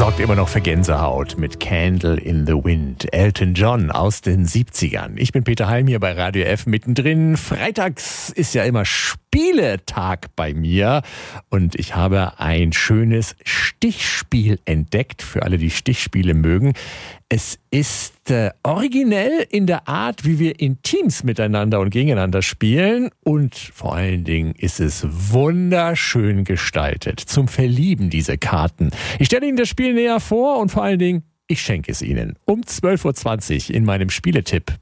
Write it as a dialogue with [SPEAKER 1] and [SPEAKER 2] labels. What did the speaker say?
[SPEAKER 1] sorgt immer noch für Gänsehaut mit Candle in the Wind. Elton John aus den 70ern. Ich bin Peter Heim hier bei Radio F mittendrin. Freitags ist ja immer Spieletag bei mir und ich habe ein schönes Stichspiel entdeckt für alle, die Stichspiele mögen. Es ist originell in der Art, wie wir in Teams miteinander und gegeneinander spielen und vor allen Dingen ist es wunderschön gestaltet. Zum Verlieben diese Karten. Ich stelle Ihnen das Spiel näher vor und vor allen Dingen, ich schenke es Ihnen um 12.20 Uhr in meinem Spieletipp